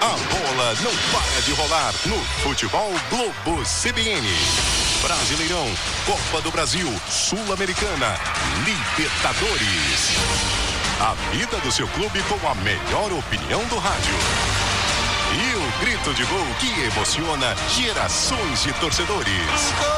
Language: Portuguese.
A bola não para de rolar no Futebol Globo CBN. Brasileirão, Copa do Brasil, Sul-Americana, Libertadores. A vida do seu clube com a melhor opinião do rádio. E o grito de gol que emociona gerações de torcedores.